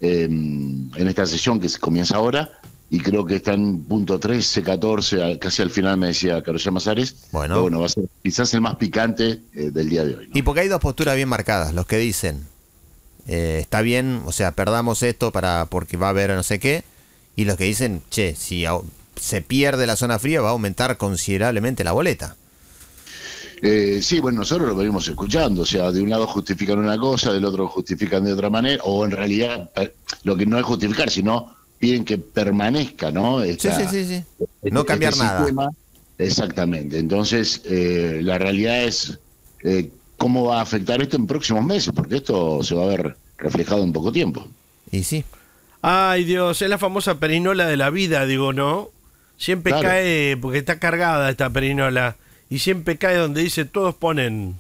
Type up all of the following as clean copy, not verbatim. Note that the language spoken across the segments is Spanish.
en esta sesión que se comienza ahora, y creo que está en punto 13, 14, casi al final me decía Carlos Llamazares. Bueno. Pero bueno, va a ser quizás el más picante del día de hoy, ¿no? Y porque hay dos posturas bien marcadas, los que dicen, está bien, o sea, perdamos esto porque va a haber no sé qué, y los que dicen, che, si se pierde la zona fría va a aumentar considerablemente la boleta. Sí, bueno, nosotros lo venimos escuchando, o sea, de un lado justifican una cosa, del otro justifican de otra manera, o en realidad lo que no es justificar, sino piden que permanezca, ¿no? Sí. No cambiar nada. Sistema. Exactamente. Entonces, la realidad es cómo va a afectar esto en próximos meses, porque esto se va a ver reflejado en poco tiempo. Y sí. Ay, Dios, es la famosa perinola de la vida, digo, ¿no? Siempre Claro. cae, porque está cargada esta perinola, y siempre cae donde dice todos ponen.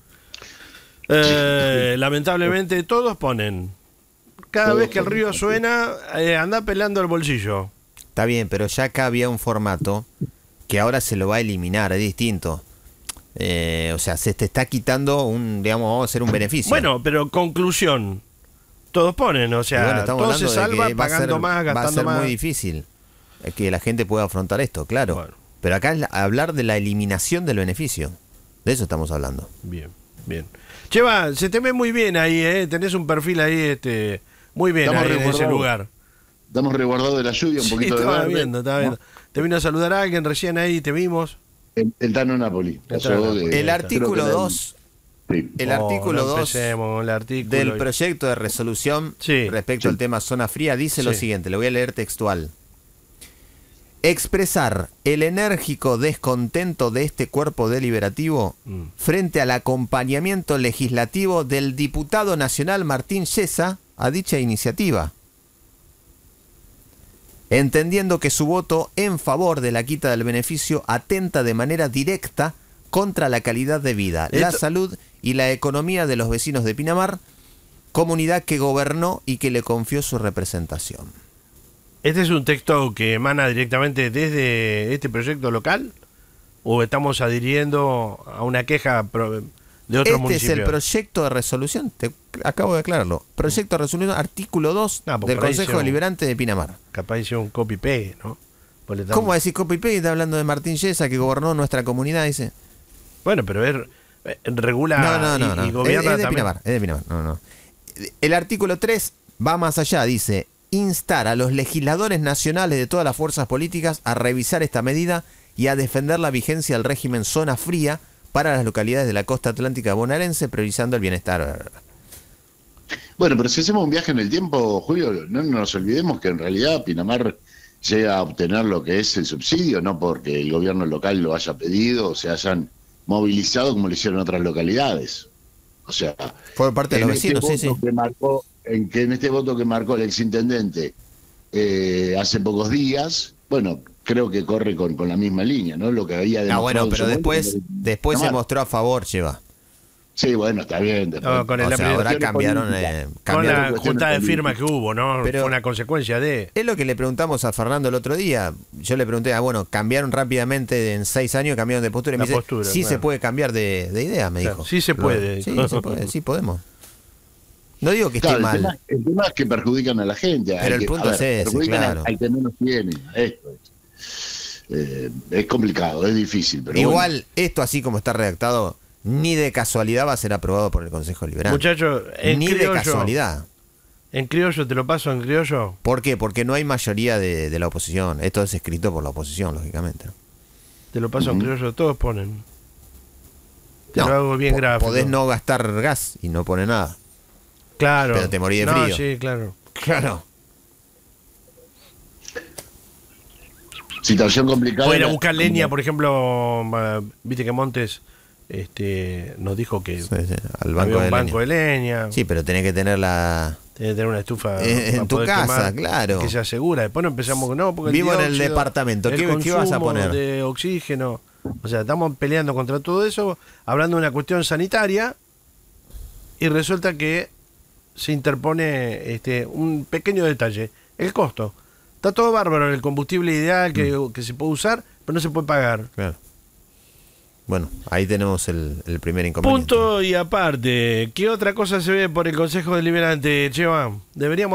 Lamentablemente todos ponen. Cada Todos vez que el ponen. río suena, anda pelando el bolsillo. Está bien, pero ya acá había un formato que ahora se lo va a eliminar, es distinto. O sea, se te está quitando vamos a hacer un beneficio. Bueno, pero conclusión. Todos ponen, o Y sea, bueno, estamos todo se hablando de salva que va a pagando ser- más, va a gastando ser más. muy difícil que la gente pueda afrontar esto, claro. Bueno. Pero acá es hablar de la eliminación del beneficio. De eso estamos hablando. Bien, bien. Cheva, se te ve muy bien ahí, tenés un perfil ahí, muy bien Estamos ahí en ese resguardados. lugar. Estamos resguardados de la lluvia, un Sí, poquito de estaba verde, viendo. ¿no? Te vino a saludar a alguien recién ahí, te vimos. El Tano Napoli. Pasó Tano de- Napoli. El está. artículo creo que 2 sí. el artículo no 2 empecemos con el artículo. del proyecto de resolución Sí, respecto sí. al tema zona fría dice lo Sí. siguiente, lo voy a leer textual. Expresar el enérgico descontento de este cuerpo deliberativo frente al acompañamiento legislativo del diputado nacional Martín Yesa a dicha iniciativa, entendiendo que su voto en favor de la quita del beneficio atenta de manera directa contra la calidad de vida, la Esto- salud y la economía de los vecinos de Pinamar, comunidad que gobernó y que le confió su representación. ¿Este es un texto que emana directamente desde este proyecto local? ¿O estamos adhiriendo a una queja de otro Este municipio? es el proyecto de resolución, te acabo de aclararlo. Proyecto de resolución, artículo 2 Ah, pues del por ahí Consejo hizo- Deliberante de Pinamar. Capaz hizo un copy-paste, ¿no? Pues le estamos- ¿Cómo decir copy-paste? Está hablando de Martín Yesa, que gobernó nuestra comunidad, dice. Bueno, pero regula No. y Es gobierna de también. Pinamar, es de Pinamar. No. El artículo 3 va más allá, dice: instar a los legisladores nacionales de todas las fuerzas políticas a revisar esta medida y a defender la vigencia del régimen zona fría para las localidades de la costa atlántica bonaerense, priorizando el bienestar. Bueno, pero si hacemos un viaje en el tiempo, Julio, no nos olvidemos que en realidad Pinamar llega a obtener lo que es el subsidio, no porque el gobierno local lo haya pedido o se hayan movilizado como lo hicieron otras localidades. O sea, Por parte de los vecinos, sí. en este voto que marcó el exintendente hace pocos días, bueno, creo que corre con la misma línea, ¿no? Lo que había demostrado Bueno, en su pero momento después se Pinamar. mostró a favor, lleva. Sí, bueno, está bien. Después, No, con el O sea, ahora cuestiones cambiaron, políticas. Con cambiaron. la cuestiones junta de políticas. firmas que hubo, ¿no? Pero- Fue una consecuencia de... Es lo que le preguntamos a Fernando el otro día. Yo le pregunté, bueno, cambiaron rápidamente en 6 años, cambiaron de postura. Y me La dice, postura, sí claro. se puede cambiar de idea, me Claro, dijo. sí se puede. Sí, se puede, sí podemos. No digo que Claro, esté mal. el tema es que perjudican a la gente. Pero el punto es ese, perjudican claro. al que menos tiene. Esto es complicado, es difícil. Pero Igual, bueno. esto así como está redactado, ni de casualidad va a ser aprobado por el Consejo Liberante. Muchachos, en Ni de criollo, casualidad. en criollo, te lo paso en criollo. ¿Por qué? Porque no hay mayoría de la oposición. Esto es escrito por la oposición, lógicamente. Te lo paso en criollo, todos ponen. Te No, lo hago bien gráfico. podés no gastar gas y no pone nada. Claro. pero te morí de No, frío. sí, claro. Claro. Situación complicada. O ir a buscar leña, por ejemplo, viste que Montes nos dijo que Sí, al había banco un de banco leña. de leña. Sí, pero tenés que tener la... Tenés que tener una estufa En para tu poder casa, quemar, claro. que sea segura. Después no empezamos con porque Vivo en el dióxido, departamento. el ¿Qué vas a consumo poner? de oxígeno. O sea, estamos peleando contra todo eso, hablando de una cuestión sanitaria, y resulta que se interpone un pequeño detalle, el costo. Está todo bárbaro, el combustible ideal que se puede usar, pero no se puede pagar. Claro. Bueno, ahí tenemos el primer inconveniente. Punto y aparte, ¿qué otra cosa se ve por el Consejo Deliberante, Cheva? Deberíamos